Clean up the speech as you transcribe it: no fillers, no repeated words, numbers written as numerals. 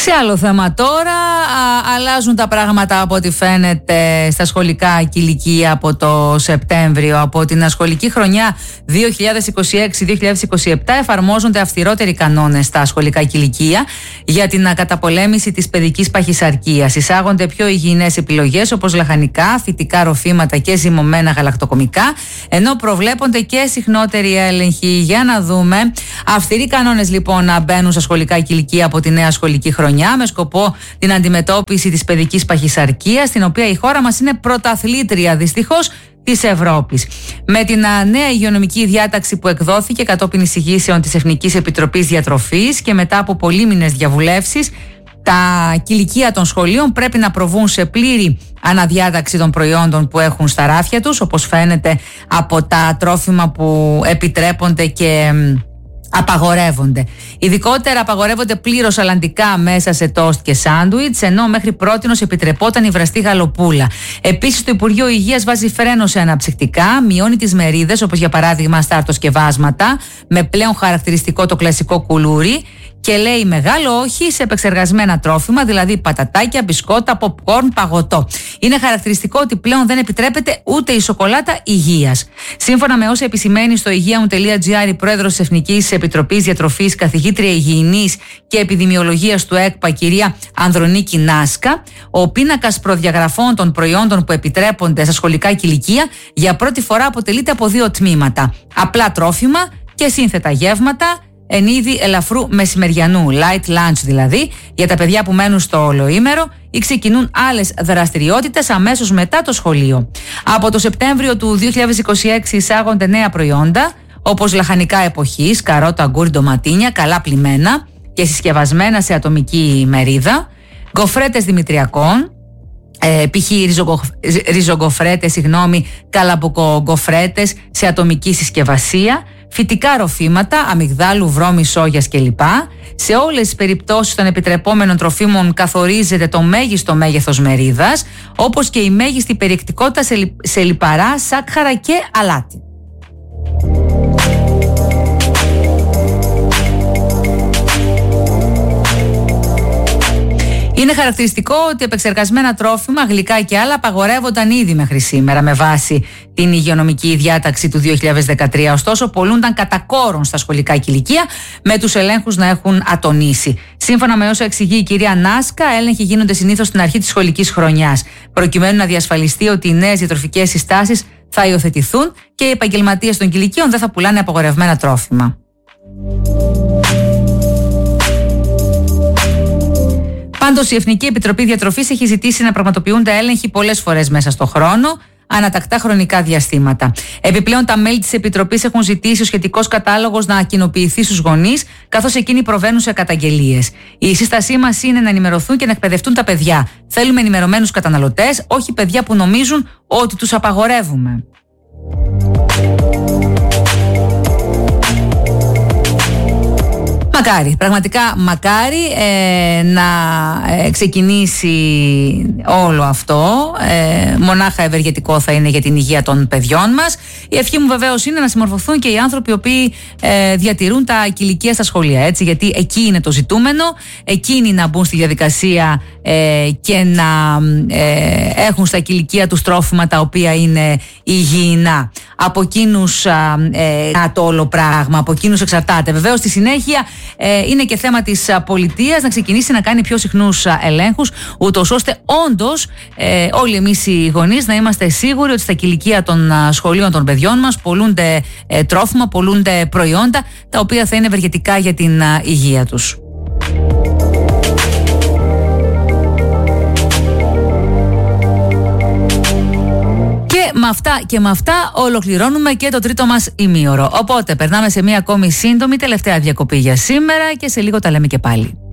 Σε άλλο θέμα τώρα, αλλάζουν τα πράγματα από ό,τι φαίνεται στα σχολικά κηλικεία από το Σεπτέμβριο. Από την σχολική χρονιά 2026-2027 εφαρμόζονται αυστηρότεροι κανόνες στα σχολικά κηλικεία για την καταπολέμηση της παιδικής παχυσαρκίας. Εισάγονται πιο υγιεινές επιλογές όπως λαχανικά, φυτικά ροφήματα και ζυμωμένα γαλακτοκομικά, ενώ προβλέπονται και συχνότεροι έλεγχοι. Για να δούμε. Αυστηροί κανόνες λοιπόν να μπαίνουν στα σχολικά κηλικεία από τη νέα σχολική χρονιά, με σκοπό την αντιμετώπιση της παιδικής παχυσαρκίας, στην οποία η χώρα μας είναι πρωταθλήτρια δυστυχώς της Ευρώπης. Με την νέα υγειονομική διάταξη που εκδόθηκε κατόπιν εισηγήσεων της Εθνικής Επιτροπής Διατροφής και μετά από πολύμηνες διαβουλεύσεις, τα κηλικεία των σχολείων πρέπει να προβούν σε πλήρη αναδιάταξη των προϊόντων που έχουν στα ράφια τους, όπως φαίνεται από τα τρόφιμα που επιτρέπονται και απαγορεύονται. Ειδικότερα απαγορεύονται πλήρως αλλαντικά μέσα σε τόστ και σάντουιτς, ενώ μέχρι πρότινος επιτρεπόταν η βραστή γαλοπούλα. Επίσης, το Υπουργείο Υγείας βάζει φρένο σε αναψυκτικά, μειώνει τις μερίδες, όπως για παράδειγμα στα αρτοσκευάσματα, με πλέον χαρακτηριστικό το κλασικό κουλούρι, και λέει μεγάλο όχι σε επεξεργασμένα τρόφιμα, δηλαδή πατατάκια, μπισκότα, popcorn, παγωτό. Είναι χαρακτηριστικό ότι πλέον δεν επιτρέπεται ούτε η σοκολάτα υγείας. Σύμφωνα με όσα επισημαίνει στο υγεία.gr η πρόεδρος της Εθνικής Επιτροπής Διατροφής, καθηγήτρια υγιεινής και επιδημιολογίας του ΕΚΠΑ, κυρία Ανδρονίκη Νάσκα, ο πίνακας προδιαγραφών των προϊόντων που επιτρέπονται στα σχολικά κηλικεία για πρώτη φορά αποτελείται από δύο τμήματα: απλά τρόφιμα και σύνθετα γεύματα εν είδη ελαφρού μεσημεριανού, light lunch δηλαδή, για τα παιδιά που μένουν στο ολοήμερο ή ξεκινούν άλλες δραστηριότητες αμέσως μετά το σχολείο. Από το Σεπτέμβριο του 2026 εισάγονται νέα προϊόντα, όπως λαχανικά εποχής, καρότα, αγκούρι, ντοματίνια, καλά πλημμένα και συσκευασμένα σε ατομική μερίδα, γκοφρέτες δημητριακών, π.χ. ριζογκοφρέτες, καλαμποκογκοφρέτες σε ατομική συσκευασία, φυτικά ροφήματα, αμυγδάλου, βρώμη, σόγιας κλπ. Σε όλες τις περιπτώσεις των επιτρεπόμενων τροφίμων καθορίζεται το μέγιστο μέγεθος μερίδας, όπως και η μέγιστη περιεκτικότητα σε λιπαρά, σάκχαρα και αλάτι. Είναι χαρακτηριστικό ότι επεξεργασμένα τρόφιμα, γλυκά και άλλα απαγορεύονταν ήδη μέχρι σήμερα με βάση την υγειονομική διάταξη του 2013. Ωστόσο, πολλούνταν κατά κόρον στα σχολικά κηλικεία, με τους ελέγχους να έχουν ατονίσει. Σύμφωνα με όσα εξηγεί η κυρία Νάσκα, έλεγχοι γίνονται συνήθως στην αρχή της σχολικής χρονιάς, προκειμένου να διασφαλιστεί ότι οι νέες διατροφικές συστάσεις θα υιοθετηθούν και οι επαγγελματίες των κηλικείων δεν θα πουλάνε απαγορευμένα τρόφιμα. Πάντως, η Εθνική Επιτροπή Διατροφής έχει ζητήσει να πραγματοποιούνται έλεγχοι πολλές φορές μέσα στο χρόνο, ανατακτά χρονικά διαστήματα. Επιπλέον, τα μέλη της Επιτροπής έχουν ζητήσει ο σχετικός κατάλογος να κοινοποιηθεί στους γονείς, καθώς εκείνοι προβαίνουν σε καταγγελίες. Η σύστασή μας είναι να ενημερωθούν και να εκπαιδευτούν τα παιδιά. Θέλουμε ενημερωμένους καταναλωτές, όχι παιδιά που νομίζουν ότι τους απαγορεύουμε. Μακάρι, πραγματικά μακάρι να ξεκινήσει όλο αυτό. Μονάχα ευεργετικό θα είναι για την υγεία των παιδιών μας. Η ευχή μου βεβαίως είναι να συμμορφωθούν και οι άνθρωποι οι οποίοι διατηρούν τα κηλικεία στα σχολεία, έτσι, γιατί εκεί είναι το ζητούμενο, εκείνοι να μπουν στη διαδικασία και να έχουν στα κηλικεία τους τρόφιμα τα οποία είναι υγιεινά. Από εκείνους το όλο πράγμα, από εκείνους εξαρτάται. Βεβαίως στη συνέχεια είναι και θέμα της πολιτείας να ξεκινήσει να κάνει πιο συχνούς ελέγχους, ούτως ώστε όντως όλοι εμείς οι γονείς να είμαστε σίγουροι ότι στα κηλικεία των σχολείων των παιδιών μας πολλούνται τρόφιμα, πολλούνται προϊόντα τα οποία θα είναι ευεργετικά για την υγεία τους. Με αυτά ολοκληρώνουμε και το τρίτο μας ημίωρο. Οπότε περνάμε σε μία ακόμη σύντομη τελευταία διακοπή για σήμερα και σε λίγο τα λέμε και πάλι.